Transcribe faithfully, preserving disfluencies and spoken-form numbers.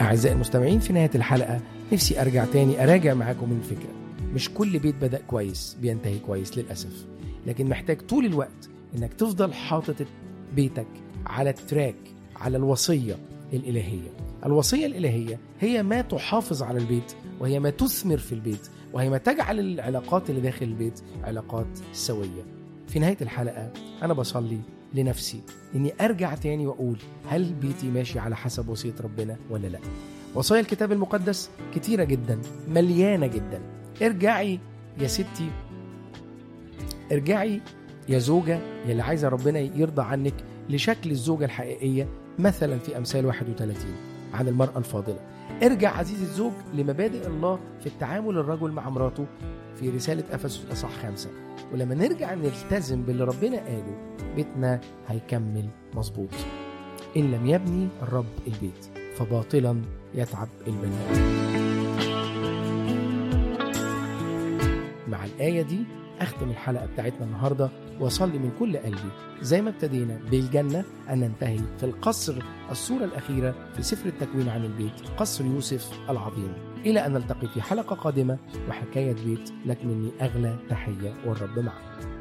أعزائي المستمعين، في نهاية الحلقة نفسي أرجع تاني أراجع معاكم من الفكرة. مش كل بيت بدأ كويس بينتهي كويس للأسف، لكن محتاج طول الوقت إنك تفضل حاطط بيتك على التراك، على الوصية الإلهية. الوصية الإلهية هي ما تحافظ على البيت، وهي ما تثمر في البيت، وهي ما تجعل العلاقات اللي داخل البيت علاقات سوية. في نهاية الحلقة أنا بصلي لنفسي إني أرجع تاني وأقول هل بيتي ماشي على حسب وصية ربنا ولا لا؟ وصايا الكتاب المقدس كتيرة جدا، مليانة جدا. ارجعي يا ستي، ارجعي يا زوجة يلي عايزة ربنا يرضى عنك لشكل الزوجة الحقيقية، مثلا في أمثال واحد وثلاثين عن المرأة الفاضلة. ارجع عزيزي الزوج لمبادئ الله في التعامل الرجل مع مراته في رسالة أفسس أصحاح خمسة. ولما نرجع نلتزم باللي ربنا قاله، بيتنا هيكمل مظبوط. إن لم يبني الرب البيت فباطلا يتعب البناء. مع الآية دي أختم الحلقة بتاعتنا النهاردة، وأصلي من كل قلبي زي ما ابتدينا بالجنة أن ننتهي في القصر، الصورة الأخيرة في سفر التكوين عن البيت، قصر يوسف العظيم. إلى أن نلتقي في حلقة قادمة وحكاية بيت، لك مني أغلى تحية والرب معك.